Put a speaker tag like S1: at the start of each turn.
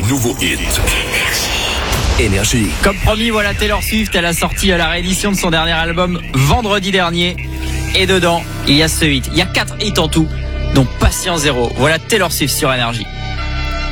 S1: nouveaux hits. Énergie.
S2: Comme promis, voilà Taylor Swift, elle a sorti la réédition de son dernier album vendredi dernier. Et dedans, il y a ce hit. Il y a 4 hits en tout, dont Patient Zéro. Voilà Taylor Swift sur Énergie.